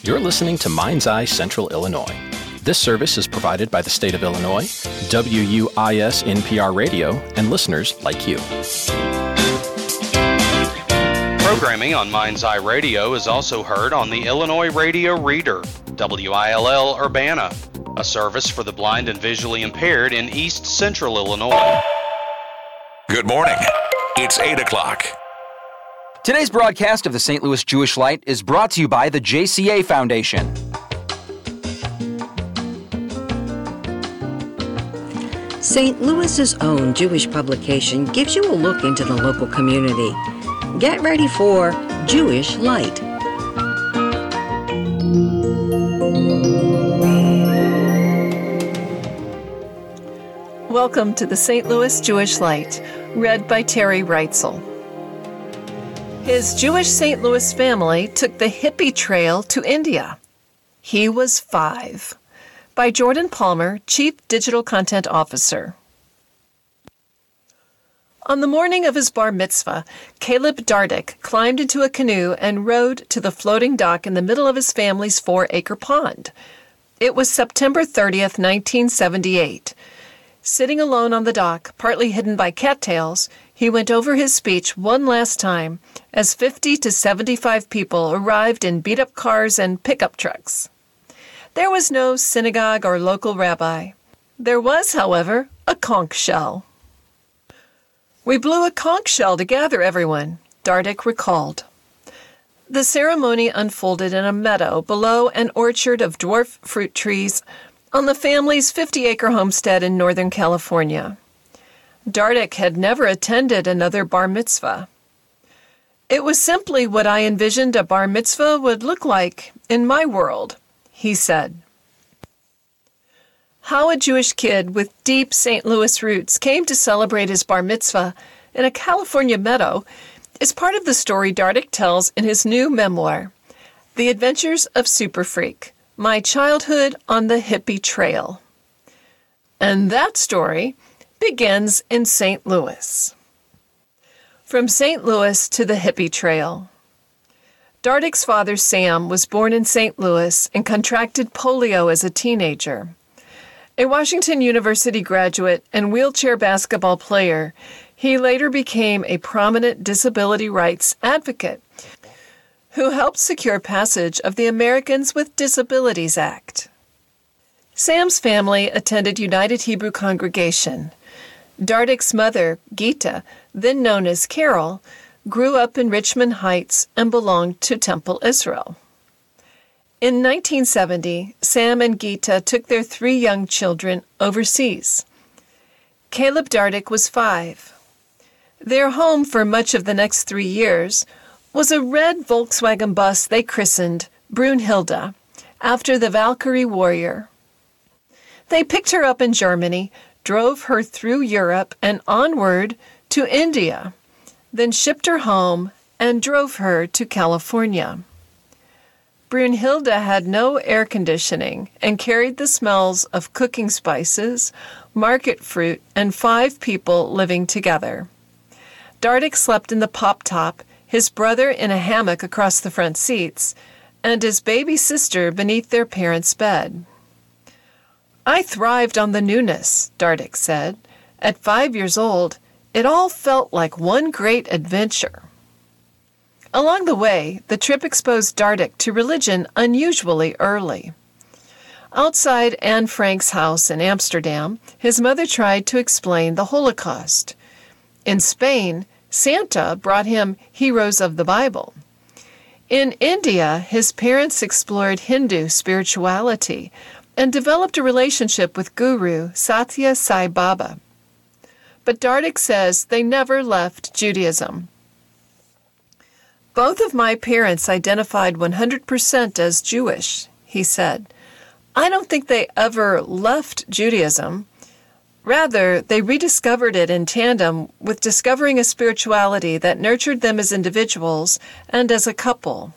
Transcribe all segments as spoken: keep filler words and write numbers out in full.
You're listening to Mind's Eye Central Illinois. This service is provided by the state of Illinois, W U I S N P R Radio, and listeners like you. Programming on Mind's Eye Radio is also heard on the Illinois Radio Reader, W I L L Urbana, a service for the blind and visually impaired in East Central Illinois. Good morning. It's eight o'clock. Today's broadcast of the Saint Louis Jewish Light is brought to you by the J C A Foundation. Saint Louis's own Jewish publication gives you a look into the local community. Get ready for Jewish Light. Welcome to the Saint Louis Jewish Light, read by Terry Reitzel. His Jewish Saint Louis family took the hippie trail to India. He was five. By Jordan Palmer, Chief Digital Content Officer. On the morning of his bar mitzvah, Caleb Dardick climbed into a canoe and rowed to the floating dock in the middle of his family's four-acre pond. It was September thirtieth, nineteen seventy-eight. Sitting alone on the dock, partly hidden by cattails, he went over his speech one last time as fifty to seventy-five people arrived in beat-up cars and pickup trucks. There was no synagogue or local rabbi. There was, however, a conch shell. We blew a conch shell to gather everyone, Dardick recalled. The ceremony unfolded in a meadow below an orchard of dwarf fruit trees on the family's fifty-acre homestead in Northern California. Dardick had never attended another bar mitzvah. It was simply what I envisioned a bar mitzvah would look like in my world, he said. How a Jewish kid with deep Saint Louis roots came to celebrate his bar mitzvah in a California meadow is part of the story Dardick tells in his new memoir, The Adventures of Super Freak, My Childhood on the Hippie Trail. And that story begins in Saint Louis. From Saint Louis to the Hippie Trail. Dardick's father, Sam, was born in Saint Louis and contracted polio as a teenager. A Washington University graduate and wheelchair basketball player, he later became a prominent disability rights advocate who helped secure passage of the Americans with Disabilities Act. Sam's family attended United Hebrew Congregation. Dardick's mother, Gita, then known as Carol, grew up in Richmond Heights and belonged to Temple Israel. In nineteen seventy, Sam and Gita took their three young children overseas. Caleb Dardick was five. Their home for much of the next three years was a red Volkswagen bus they christened Brunhilde, after the Valkyrie warrior. They picked her up in Germany, drove her through Europe and onward to India, then shipped her home and drove her to California. Brunhilde had no air conditioning and carried the smells of cooking spices, market fruit, and five people living together. Dardick slept in the pop top, his brother in a hammock across the front seats, and his baby sister beneath their parents' bed. I thrived on the newness, Dardick said. At five years old, it all felt like one great adventure. Along the way, the trip exposed Dardick to religion unusually early. Outside Anne Frank's house in Amsterdam, his mother tried to explain the Holocaust. In Spain, Santa brought him Heroes of the Bible. In India, his parents explored Hindu spirituality and developed a relationship with Guru Satya Sai Baba. But Dardick says they never left Judaism. Both of my parents identified one hundred percent as Jewish, he said. I don't think they ever left Judaism. Rather, they rediscovered it in tandem with discovering a spirituality that nurtured them as individuals and as a couple.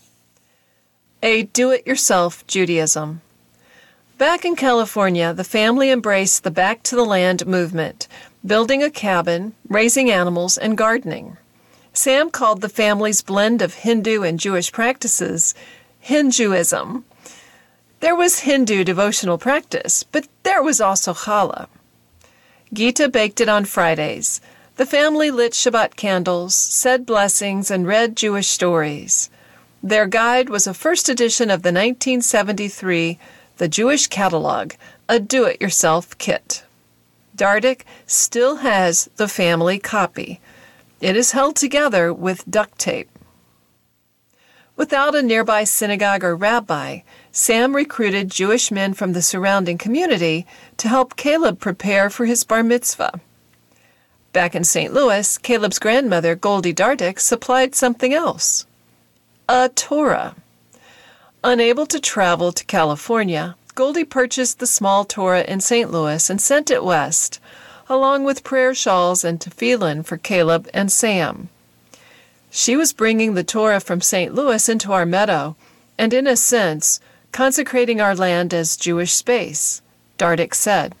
A do-it-yourself Judaism. Back in California, the family embraced the Back to the Land movement, building a cabin, raising animals, and gardening. Sam called the family's blend of Hindu and Jewish practices Hinduism. There was Hindu devotional practice, but there was also challah. Gita baked it on Fridays. The family lit Shabbat candles, said blessings, and read Jewish stories. Their guide was a first edition of the nineteen seventy-three The Jewish Catalog, a do-it-yourself kit. Dardick still has the family copy. It is held together with duct tape. Without a nearby synagogue or rabbi, Sam recruited Jewish men from the surrounding community to help Caleb prepare for his bar mitzvah. Back in Saint Louis, Caleb's grandmother, Goldie Dardick, supplied something else. A Torah. Unable to travel to California, Goldie purchased the small Torah in Saint Louis and sent it west, along with prayer shawls and tefillin for Caleb and Sam. She was bringing the Torah from Saint Louis into our meadow, and in a sense, consecrating our land as Jewish space, Dardick said.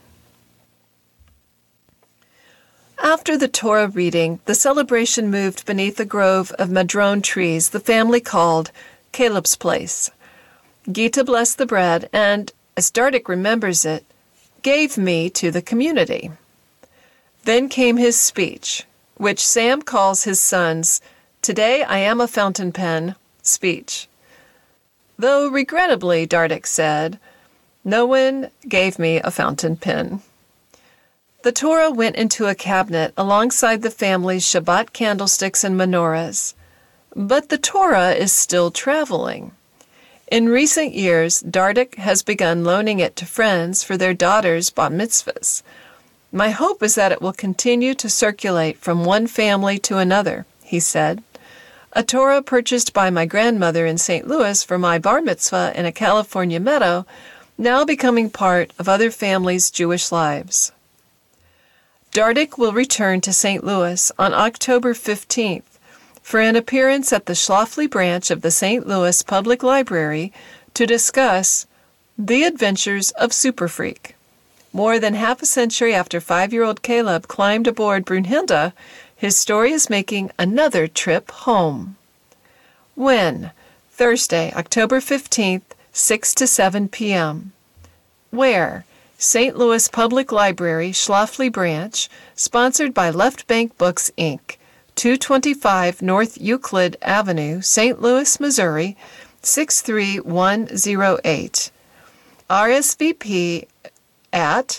After the Torah reading, the celebration moved beneath a grove of madrone trees the family called Caleb's Place. Gita blessed the bread and, as Dardick remembers it, gave me to the community. Then came his speech, which Sam calls his son's "Today I am a fountain pen" speech. Though regrettably, Dardick said, no one gave me a fountain pen. The Torah went into a cabinet alongside the family's Shabbat candlesticks and menorahs. But the Torah is still traveling. In recent years, Dardick has begun loaning it to friends for their daughters' bat mitzvahs. My hope is that it will continue to circulate from one family to another, he said. A Torah purchased by my grandmother in Saint Louis for my bar mitzvah in a California meadow, now becoming part of other families' Jewish lives. Dardick will return to Saint Louis on October fifteenth for an appearance at the Schlafly branch of the Saint Louis Public Library to discuss The Adventures of Superfreak. More than half a century after five-year-old Caleb climbed aboard Brunhilde, his story is making another trip home. When? Thursday, October fifteenth, six to seven p.m. Where? Saint Louis Public Library, Schlafly Branch, sponsored by Left Bank Books, Incorporated, two twenty-five North Euclid Avenue, Saint Louis, Missouri, six three one zero eight. R S V P at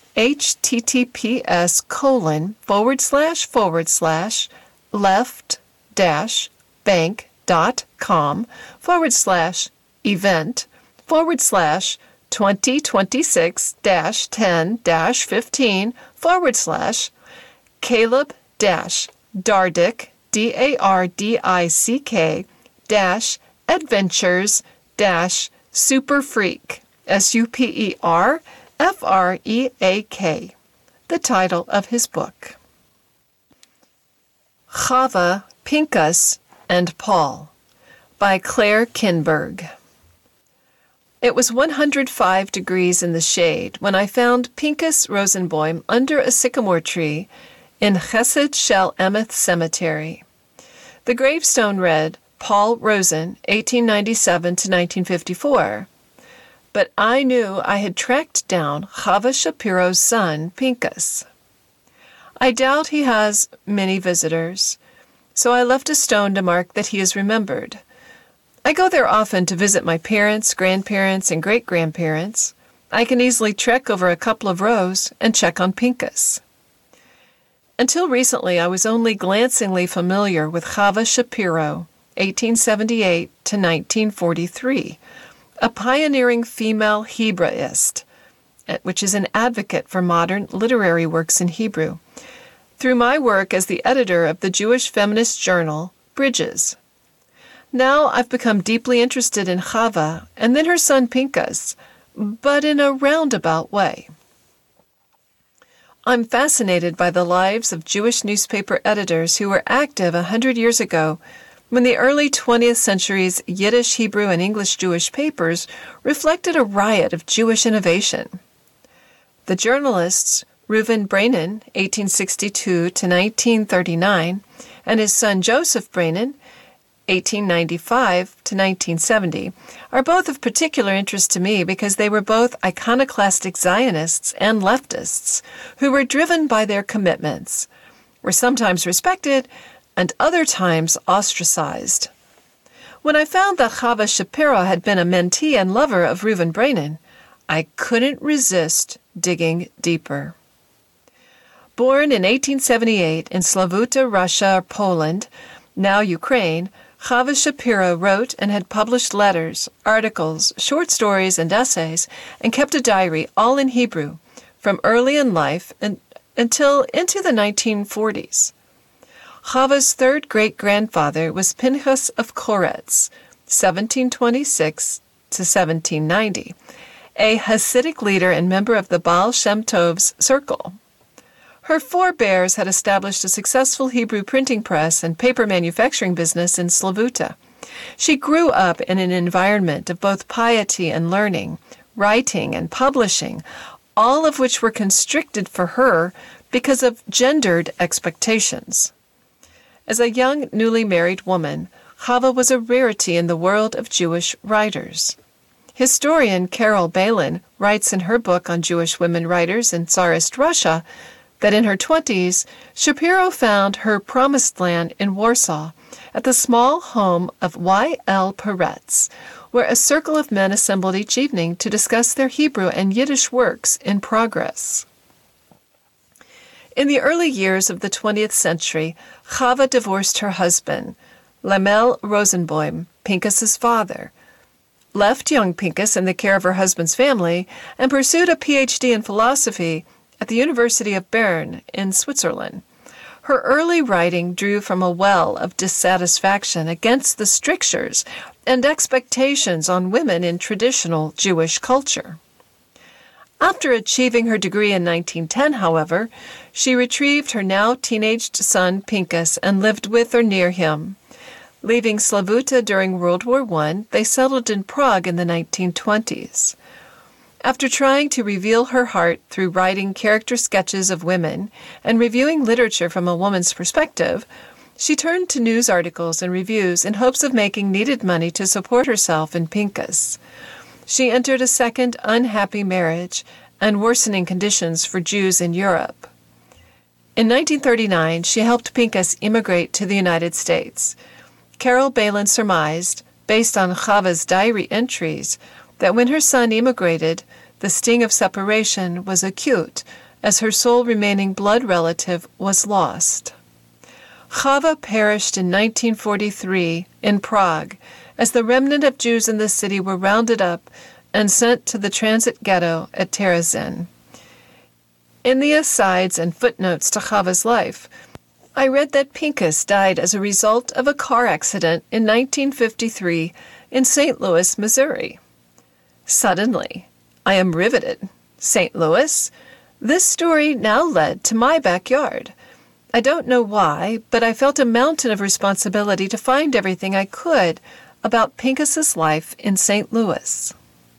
https colon forward slash forward slash left dash bank dot com forward slash event forward slash twenty twenty-six dash ten dash fifteen forward slash Caleb dash Dardick D A R D I C K dash adventures dash superfreak S U P E R F R E A K, the title of his book. Chava, Pinchas, and Paul by Claire Kinberg. It was one hundred five degrees in the shade when I found Pinchas Rosenboim under a sycamore tree in Chesed Shel Emeth Cemetery. The gravestone read, Paul Rosen, eighteen ninety-seven to nineteen fifty-four. But I knew I had tracked down Chava Shapiro's son, Pinchas. I doubt he has many visitors, so I left a stone to mark that he is remembered. I go there often to visit my parents, grandparents, and great-grandparents. I can easily trek over a couple of rows and check on Pinchas. Until recently, I was only glancingly familiar with Chava Shapiro, eighteen seventy-eight to nineteen forty-three, a pioneering female Hebraist, which is an advocate for modern literary works in Hebrew, through my work as the editor of the Jewish feminist journal, Bridges. Now I've become deeply interested in Chava and then her son Pinchas, but in a roundabout way. I'm fascinated by the lives of Jewish newspaper editors who were active a hundred years ago when the early twentieth century's Yiddish, Hebrew, and English Jewish papers reflected a riot of Jewish innovation. The journalists Reuven Brainin, eighteen sixty-two to nineteen thirty-nine, and his son Joseph Brainin, eighteen ninety-five to nineteen seventy, are both of particular interest to me because they were both iconoclastic Zionists and leftists who were driven by their commitments, were sometimes respected, and other times ostracized. When I found that Chava Shapiro had been a mentee and lover of Reuven Brainin, I couldn't resist digging deeper. Born in eighteen seventy-eight in Slavuta, Russia, Poland, now Ukraine, Chava Shapiro wrote and had published letters, articles, short stories, and essays, and kept a diary, all in Hebrew, from early in life and, until into the nineteen forties. Chava's third great-grandfather was Pinchas of Koretz, seventeen twenty-six to seventeen ninety, a Hasidic leader and member of the Baal Shem Tov's circle. Her forebears had established a successful Hebrew printing press and paper manufacturing business in Slavuta. She grew up in an environment of both piety and learning, writing and publishing, all of which were constricted for her because of gendered expectations. As a young, newly married woman, Chava was a rarity in the world of Jewish writers. Historian Carol Balin writes in her book on Jewish women writers in Tsarist Russia that in her twenties, Shapiro found her promised land in Warsaw at the small home of Y L Peretz, where a circle of men assembled each evening to discuss their Hebrew and Yiddish works in progress. In the early years of the twentieth century, Chava divorced her husband, Lamel Rosenboim, Pinchas's father, left young Pinchas in the care of her husband's family, and pursued a P H D in philosophy at the University of Bern in Switzerland. Her early writing drew from a well of dissatisfaction against the strictures and expectations on women in traditional Jewish culture. After achieving her degree in nineteen ten, however, she retrieved her now teenaged son Pinchas and lived with or near him. Leaving Slavuta during World War One, they settled in Prague in the nineteen twenties. After trying to reveal her heart through writing character sketches of women and reviewing literature from a woman's perspective, she turned to news articles and reviews in hopes of making needed money to support herself and Pinchas. She entered a second unhappy marriage and worsening conditions for Jews in Europe. In nineteen thirty-nine, she helped Pinchas immigrate to the United States. Carol Balin surmised, based on Chava's diary entries, that when her son immigrated, the sting of separation was acute, as her sole remaining blood relative was lost. Chava perished in nineteen forty-three in Prague, as the remnant of Jews in the city were rounded up and sent to the transit ghetto at Terezin. In the asides and footnotes to Chava's life, I read that Pinchas died as a result of a car accident in nineteen fifty-three in Saint Louis, Missouri. Suddenly, I am riveted. Saint Louis? This story now led to my backyard. I don't know why, but I felt a mountain of responsibility to find everything I could about Pinchas's life in Saint Louis.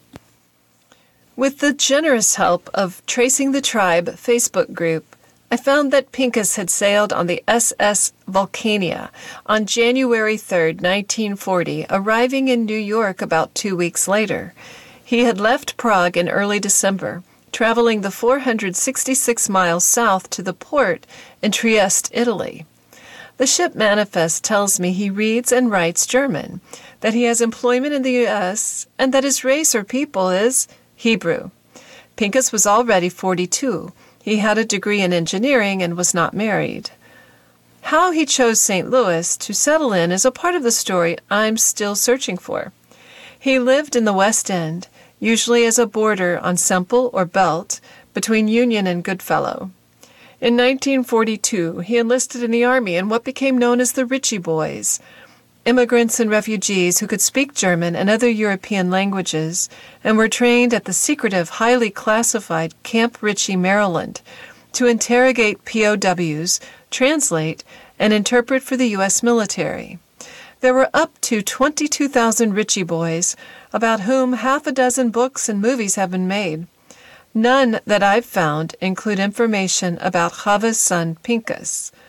With the generous help of Tracing the Tribe Facebook group, I found that Pinchas had sailed on the S S Vulcania on January third, nineteen forty, arriving in New York about two weeks later. He had left Prague in early December, traveling the four hundred sixty-six miles south to the port in Trieste, Italy. The ship manifest tells me he reads and writes German, that he has employment in the U S, and that his race or people is Hebrew. Pinchas was already forty-two. He had a degree in engineering and was not married. How he chose Saint Louis to settle in is a part of the story I'm still searching for. He lived in the West End, usually as a boarder on Semple or Belt, between Union and Goodfellow. In nineteen forty-two, he enlisted in the Army in what became known as the Ritchie Boys, immigrants and refugees who could speak German and other European languages, and were trained at the secretive, highly classified Camp Ritchie, Maryland, to interrogate P O Ws, translate, and interpret for the U S military. There were up to twenty-two thousand Ritchie Boys, about whom half a dozen books and movies have been made. None that I've found include information about Chava's son Pinchas.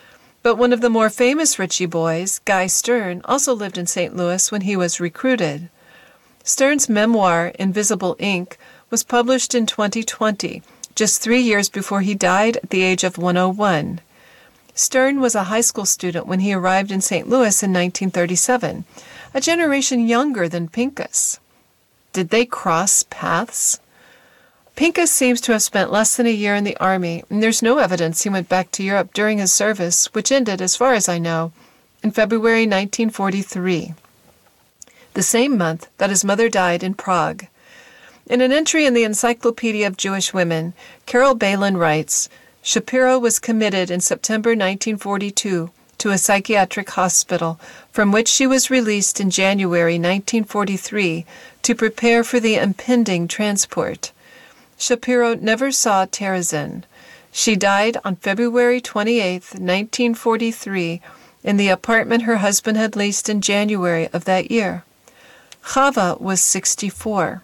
But one of the more famous Ritchie boys, Guy Stern, also lived in Saint Louis when he was recruited. Stern's memoir, Invisible Ink, was published in twenty twenty, just three years before he died at the age of one oh one. Stern was a high school student when he arrived in Saint Louis in nineteen thirty-seven, a generation younger than Pincus. Did they cross paths? Pincus seems to have spent less than a year in the Army, and there's no evidence he went back to Europe during his service, which ended, as far as I know, in February nineteen forty-three, the same month that his mother died in Prague. In an entry in the Encyclopedia of Jewish Women, Carol Balin writes, Shapiro was committed in September nineteen forty-two to a psychiatric hospital, from which she was released in January nineteen forty-three to prepare for the impending transport. Shapiro never saw Terezin. She died on February twenty-eighth, nineteen forty-three, in the apartment her husband had leased in January of that year. Chava was sixty-four.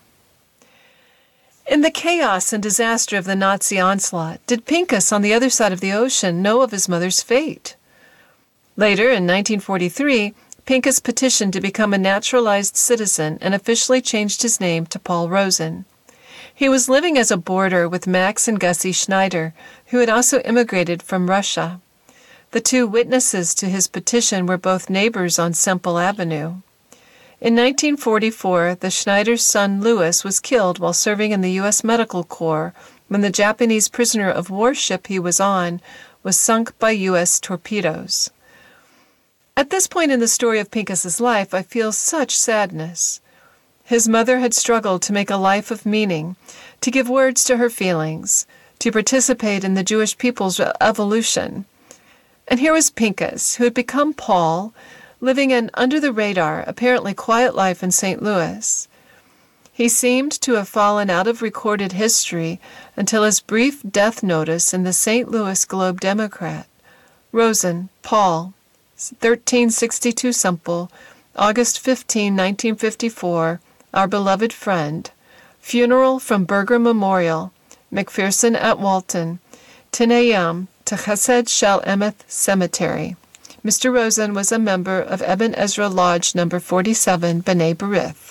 In the chaos and disaster of the Nazi onslaught, did Pincus on the other side of the ocean know of his mother's fate? Later, in nineteen forty-three, Pincus petitioned to become a naturalized citizen and officially changed his name to Paul Rosen. He was living as a boarder with Max and Gussie Schneider, who had also immigrated from Russia. The two witnesses to his petition were both neighbors on Semple Avenue. In nineteen forty-four, the Schneider's son Louis was killed while serving in the U S Medical Corps when the Japanese prisoner of war ship he was on was sunk by U S torpedoes. At this point in the story of Pincus's life, I feel such sadness. His mother had struggled to make a life of meaning, to give words to her feelings, to participate in the Jewish people's evolution. And here was Pincus, who had become Paul, living an under-the-radar, apparently quiet life in Saint Louis. He seemed to have fallen out of recorded history until his brief death notice in the Saint Louis Globe-Democrat. Rosen, Paul, thirteen sixty-two Semple, August fifteenth, nineteen fifty-four, our beloved friend. Funeral from Berger Memorial, McPherson at Walton, Tinayam to Chesed Shel Emeth Cemetery. Mister Rosen was a member of Eben Ezra Lodge number forty-seven, B'nai B'rith.